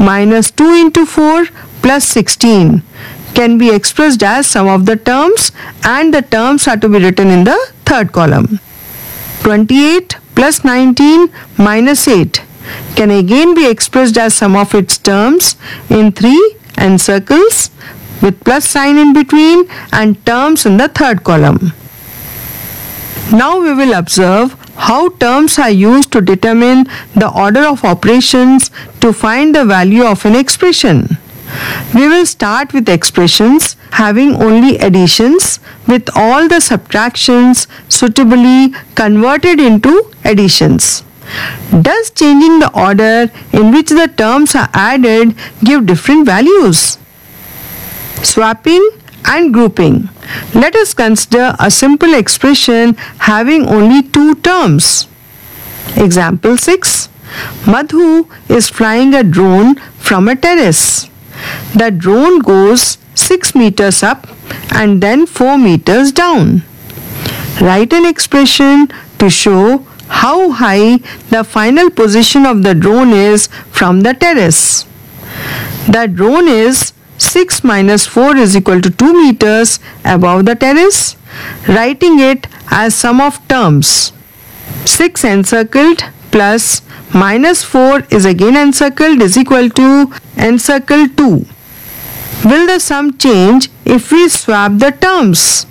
minus 2 into 4 plus 16 can be expressed as sum of the terms, and the terms are to be written in the third column. 28 plus 19 minus 8 can again be expressed as sum of its terms in 3 encircles with plus sign in between and terms in the third column. Now we will observe how terms are used to determine the order of operations to find the value of an expression. We will start with expressions having only additions, with all the subtractions suitably converted into additions. Does changing the order in which the terms are added give different values? Swapping and grouping. Let us consider a simple expression having only two terms. Example 6. Madhu is flying a drone from a terrace. The drone goes 6 meters up and then 4 meters down. Write an expression to show how high the final position of the drone is from the terrace. The drone is 6 minus 4 is equal to 2 meters above the terrace, writing it as sum of terms. 6 encircled plus minus 4 is again encircled is equal to encircled 2. Will the sum change if we swap the terms?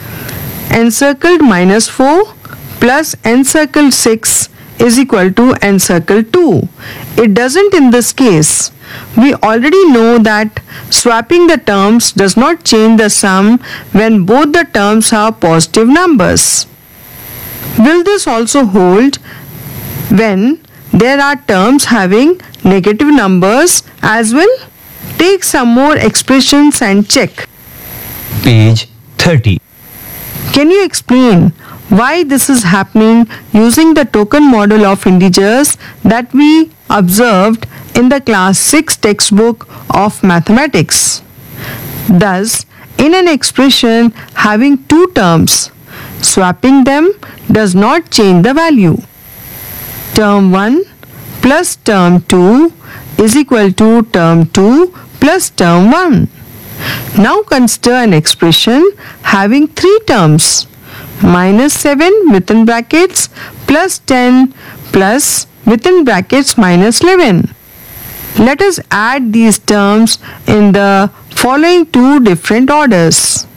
Encircled minus 4 plus encircled 6 is equal to encircled 2. It doesn't in this case. We already know that swapping the terms does not change the sum when both the terms are positive numbers. Will this also hold when there are terms having negative numbers as well? Take some more expressions and check. Page 30. Can you explain why this is happening using the token model of integers that we observed in the class 6 textbook of mathematics? Thus, in an expression having two terms, swapping them does not change the value. Term 1 plus term 2 is equal to term 2 plus term 1. Now consider an expression having three terms, minus 7 within brackets plus 10 plus within brackets minus 11. Let us add these terms in the following two different orders.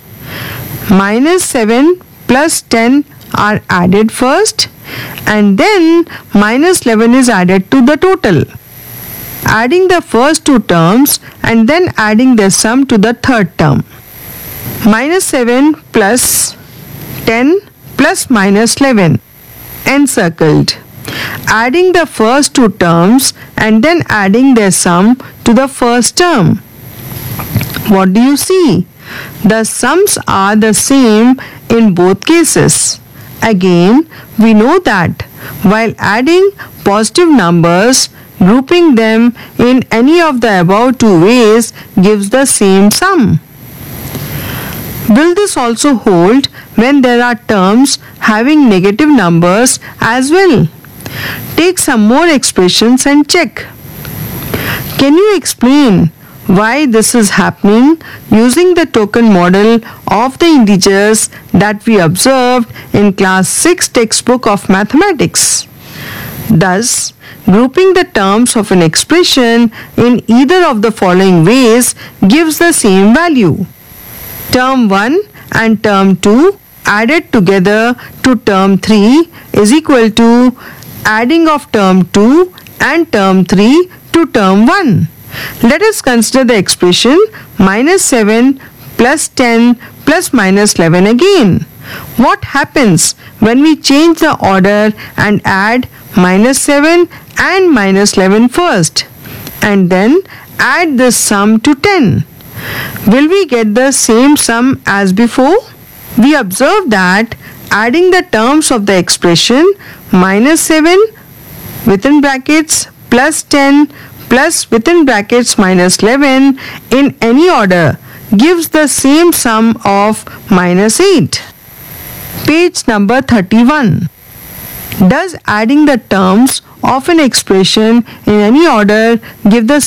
Minus 7 plus 10 are added first, and then minus 11 is added to the total. Adding the first two terms and then adding their sum to the third term. Minus 7 plus 10 plus minus 11 encircled. Adding the first two terms and then adding their sum to the first term. What do you see? The sums are the same in both cases. Again, we know that while adding positive numbers, grouping them in any of the above two ways gives the same sum. Will this also hold when there are terms having negative numbers as well? Take some more expressions and check. Can you explain why this is happening using the token model of the integers that we observed in class 6 textbook of mathematics? Thus, grouping the terms of an expression in either of the following ways gives the same value. Term 1 and term 2 added together to term 3 is equal to adding of term 2 and term 3 to term 1. Let us consider the expression minus 7 plus 10 plus minus 11 again. What happens when we change the order and add minus 7 and minus 11 first and then add this sum to 10? Will we get the same sum as before? We observe that adding the terms of the expression minus 7 within brackets plus 10 plus within brackets minus 11 in any order gives the same sum of minus 8. Page number 31. Does adding the terms of an expression in any order give the